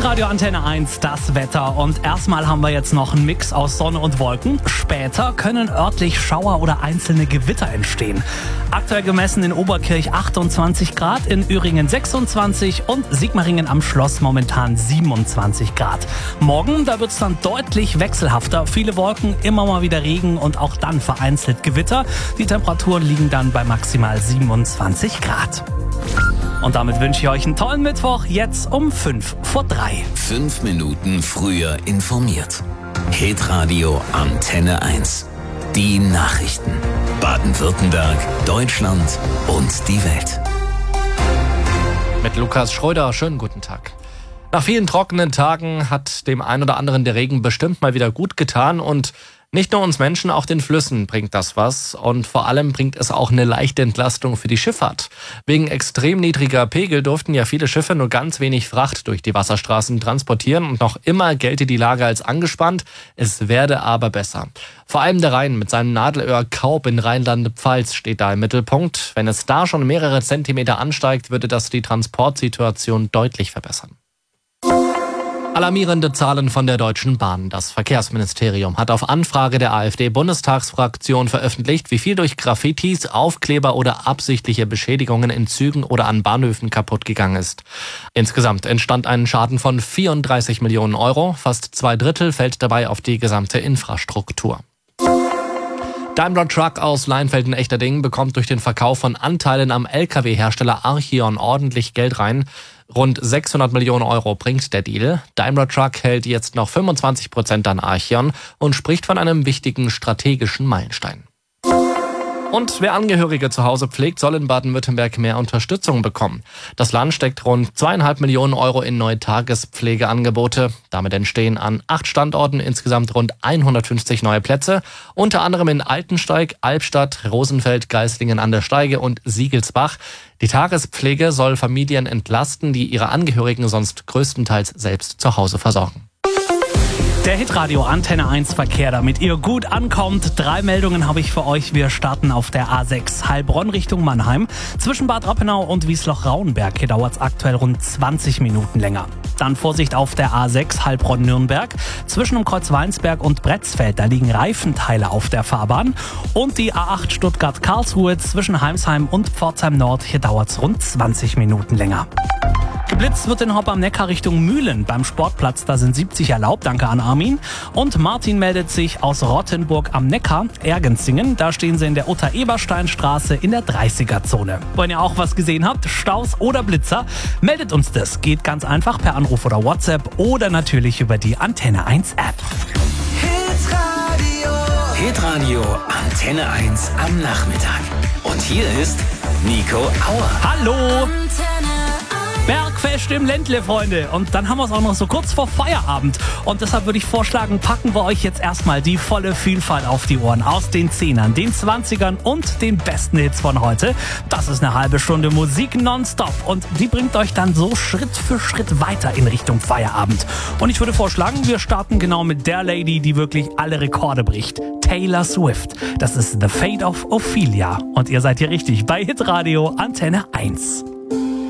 Hitradio Antenne 1, das Wetter. Und erstmal haben wir jetzt noch einen Mix aus Sonne und Wolken. Später können örtlich Schauer oder einzelne Gewitter entstehen. Aktuell gemessen in Oberkirch 28 Grad, in Öhringen 26 und Sigmaringen am Schloss momentan 27 Grad. Morgen, da wird es dann deutlich wechselhafter. Viele Wolken, immer mal wieder Regen und auch dann vereinzelt Gewitter. Die Temperaturen liegen dann bei maximal 27 Grad. Und damit wünsche ich euch einen tollen Mittwoch, jetzt um 2:55. 5 Minuten früher informiert. Hitradio Antenne 1. Die Nachrichten. Baden-Württemberg, Deutschland und die Welt. Mit Lukas Schröder, schönen guten Tag. Nach vielen trockenen Tagen hat dem einen oder anderen der Regen bestimmt mal wieder gut getan und nicht nur uns Menschen, auch den Flüssen bringt das was und vor allem bringt es auch eine leichte Entlastung für die Schifffahrt. Wegen extrem niedriger Pegel durften ja viele Schiffe nur ganz wenig Fracht durch die Wasserstraßen transportieren und noch immer gelte die Lage als angespannt, es werde aber besser. Vor allem der Rhein mit seinem Nadelöhr Kaub in Rheinland-Pfalz steht da im Mittelpunkt. Wenn es da schon mehrere Zentimeter ansteigt, würde das die Transportsituation deutlich verbessern. Alarmierende Zahlen von der Deutschen Bahn. Das Verkehrsministerium hat auf Anfrage der AfD-Bundestagsfraktion veröffentlicht, wie viel durch Graffitis, Aufkleber oder absichtliche Beschädigungen in Zügen oder an Bahnhöfen kaputt gegangen ist. Insgesamt entstand ein Schaden von 34 Millionen Euro. Fast 2/3 fällt dabei auf die gesamte Infrastruktur. Daimler Truck aus Leinfelden-Echterdingen bekommt durch den Verkauf von Anteilen am Lkw-Hersteller Archion ordentlich Geld rein. Rund 600 Millionen Euro bringt der Deal. Daimler Truck hält jetzt noch 25% an Archion und spricht von einem wichtigen strategischen Meilenstein. Und wer Angehörige zu Hause pflegt, soll in Baden-Württemberg mehr Unterstützung bekommen. Das Land steckt rund 2,5 Millionen Euro in neue Tagespflegeangebote. Damit entstehen an 8 Standorten insgesamt rund 150 neue Plätze. Unter anderem in Altensteig, Albstadt, Rosenfeld, Geislingen an der Steige und Siegelsbach. Die Tagespflege soll Familien entlasten, die ihre Angehörigen sonst größtenteils selbst zu Hause versorgen. Der Hitradio Antenne 1 Verkehr, damit ihr gut ankommt. 3 Meldungen habe ich für euch. Wir starten auf der A6 Heilbronn Richtung Mannheim. Zwischen Bad Rappenau und Wiesloch-Rauenberg. Hier dauert es aktuell rund 20 Minuten länger. Dann Vorsicht auf der A6 Heilbronn-Nürnberg. Zwischen dem Kreuz Weinsberg und Bretzfeld, da liegen Reifenteile auf der Fahrbahn. Und die A8 Stuttgart-Karlsruhe zwischen Heimsheim und Pforzheim Nord. Hier dauert es rund 20 Minuten länger. Geblitzt wird in Hopp am Neckar Richtung Mühlen. Beim Sportplatz, da sind 70 erlaubt. Danke an Armin. Und Martin meldet sich aus Rottenburg am Neckar, Ergenzingen. Da stehen sie in der Utter-Eberstein-Straße in der 30er-Zone. Wenn ihr auch was gesehen habt, Staus oder Blitzer, meldet uns das. Geht ganz einfach per Anruf oder WhatsApp oder natürlich über die Antenne 1 App. Hitradio Antenne 1 am Nachmittag. Und hier ist Nico Auer. Hallo! Bergfest im Ländle, Freunde. Und dann haben wir es auch noch so kurz vor Feierabend. Und deshalb würde ich vorschlagen, packen wir euch jetzt erstmal die volle Vielfalt auf die Ohren. Aus den 10ern, den 20ern und den besten Hits von heute. Das ist eine halbe Stunde Musik nonstop. Und die bringt euch dann so Schritt für Schritt weiter in Richtung Feierabend. Und ich würde vorschlagen, wir starten genau mit der Lady, die wirklich alle Rekorde bricht. Taylor Swift. Das ist The Fate of Ophelia. Und ihr seid hier richtig bei Hitradio Antenne 1.